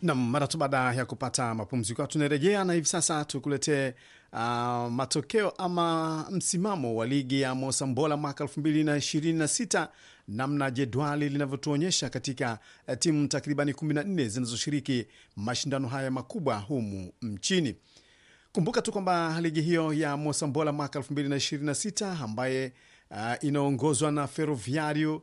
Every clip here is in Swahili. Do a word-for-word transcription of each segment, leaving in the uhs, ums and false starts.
Na mara tu baada ya kupata mapumziko tunarejea, na hivi sasa tukuletee uh, matokeo ama msimamo wa ligi ya Mosambola mwaka elfu mbili na ishirini na sita, namna jedwali linavyotuonyesha katika uh, timu takribani kumi na nne zinazoshiriki mashindano haya makubwa humu mchini. Kumbuka tu kwamba ligi hiyo ya Mosambola mwaka elfu mbili na ishirini na sita ambaye uh, inaongozwa na Ferroviario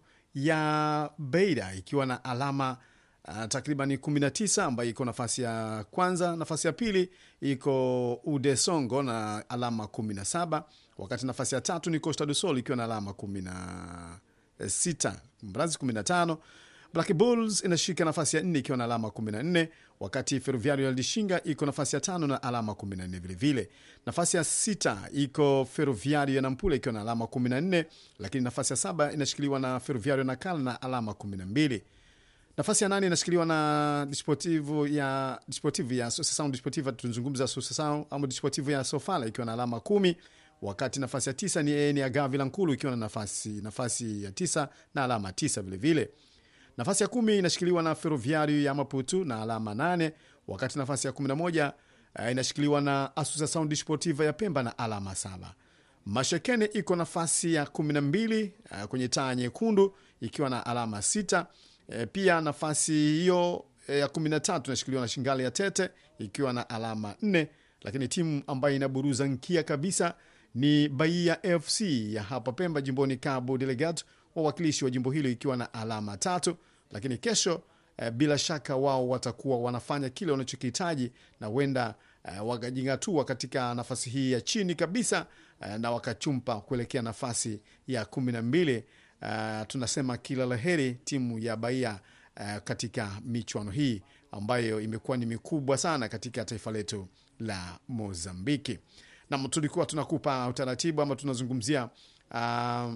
ya Beira ikiwa na alama Uh, takribani kumi na tisa, ambayo iko nafasi ya kwanza. Nafasi ya pili iko Udesongo na alama kumi na saba, wakati nafasi ya tatu ni Costa do Sol ikiwa na alama kumi na sita, Mbrazi kumi na tano. Black Bulls inashika nafasi ya nne ikiwa na alama kumi na nne, wakati Ferroviario ya Lishinga iko nafasi ya tano na alama kumi na nne vile vile. Nafasi ya sita iko Ferroviario ya Nampula ikiwa na alama kumi na nne, lakini nafasi ya saba inashikiliwa na Ferroviario na Kala na alama kumi na mbili. Nafasi ya nane inashikiliwa na Desportivo ya Desportivo ya Associação Desportiva, tunazungumza Associação ama Desportivo ya Sofala ikiwa na alama kumi, wakati nafasi ya tisa ni Eni ya Gavila Nkulu ikiwa na nafasi nafasi ya tisa na alama tisa vile vile. Nafasi ya kumi inashikiliwa na Ferroviario ya Maputo na alama nane, wakati nafasi ya kumi na moja uh, inashikiliwa na Associação Desportiva ya Pemba na alama saba. Mashekene iko nafasi ya kumi na mbili uh, kwenye taa nyekundu ikiwa na alama sita. E, pia nafasi hiyo e, ya kumi na tatu inashikiliwa na Shingali ya Tete ikiwa na alama nne, lakini timu ambayo inaburuza nkia kabisa ni Bahia F C ya hapa Pemba jimboni Cabo Delgado, wawakilishi wa jimbo hilo ikiwa na alama tatu, lakini kesho e, bila shaka wao watakuwa wanafanya kile wanachokihitaji na wenda e, wakajingatua katika nafasi hii ya chini kabisa e, na wakachumpa kuelekea nafasi ya kumi na mbili. Uh, tunasema kila laheri timu ya Bahia uh, katika michuano hii ambayo imekuwa ni mikubwa sana katika taifa letu la Mozambiki. Na tulikuwa tunakupa utaratibu ama tunazungumzia uh,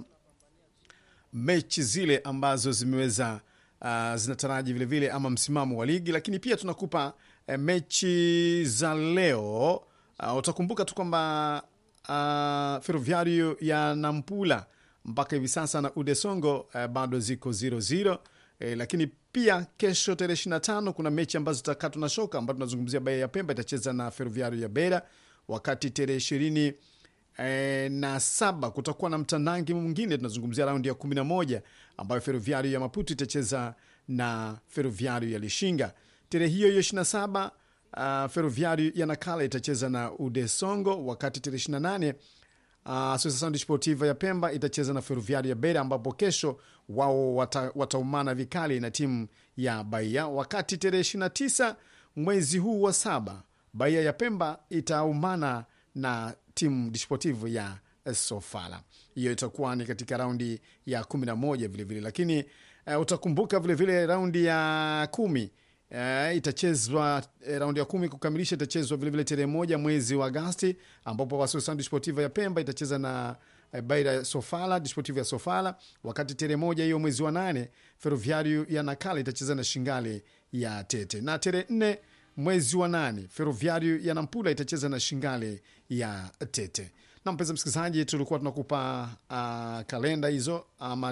mechi zile ambazo zimeweza uh, zinataraji vile vile ama msimamo wa ligi, lakini pia tunakupa uh, mechi za leo. Uh, utakumbuka tu kwamba uh, Ferroviario ya Nampula mpaka hivi sasa na Udesongo eh, bado ziko zero zero, eh, lakini pia kesho tarehe ishirini na tano kuna mechi ambazo zitakatwa na shoka, ambapo tunazungumzia Bahia ya Pemba itacheza na Ferroviario ya Beira, wakati tarehe ishirini eh, na saba kutakuwa na mtandangi mwingine, tunazungumzia raundi ya kumi na moja ambayo Ferroviario ya Maputo itacheza na Ferroviario ya Lishinga. Tarehe hiyo hiyo ishirini na saba uh, Ferroviario ya Nakala itacheza na Udesongo, wakati tarehe ishirini na nane Uh, Associação Desportiva ya Pemba itacheza na Ferroviario ya Beira, ambapo kesho wao wata, wataumana vikali na timu ya Bahia, wakati tarehe ishirini na tisa mwezi huu wa saba Bahia ya Pemba itaumana na timu Desportivo ya Sofala. Hiyo itakuwa ni katika raundi ya kumi na moja vile vile, lakini uh, utakumbuka vile vile raundi ya kumi Uh, itachezwa uh, raundi ya kumi kukamilisha itachezwa vile vile tarehe moja mwezi wa Agosti, ambapo Associação Desportiva ya Pemba itacheza na uh, Beira Sofala, Desportivo ya Sofala, wakati tarehe moja hiyo mwezi wa nane Ferroviario ya Nakala itacheza na Shingali ya Tete, na tarehe nne mwezi wa nane Ferroviario ya Nampula itacheza na Shingali ya Tete. Na mpenzi msikilizaji, tulikuwa tunakupa uh, kalenda hizo ama